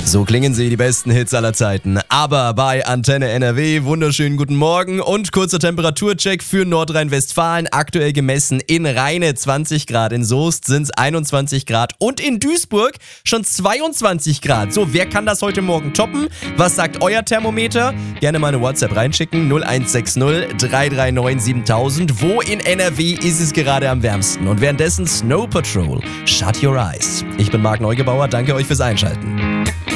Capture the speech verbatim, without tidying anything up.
So klingen sie, die besten Hits aller Zeiten. Aber bei Antenne N R W, wunderschönen guten Morgen und kurzer Temperaturcheck für Nordrhein-Westfalen. Aktuell gemessen in Rheine zwanzig Grad, in Soest sind es einundzwanzig Grad und in Duisburg schon zweiundzwanzig Grad. So, wer kann das heute Morgen toppen? Was sagt euer Thermometer? Gerne mal eine WhatsApp reinschicken, null eins sechs null drei drei neun siebentausend. Wo in N R W ist es gerade am wärmsten? Und währenddessen Snow Patrol, Shut Your Eyes. Ich bin Marc Neugebauer, danke euch fürs Einschalten.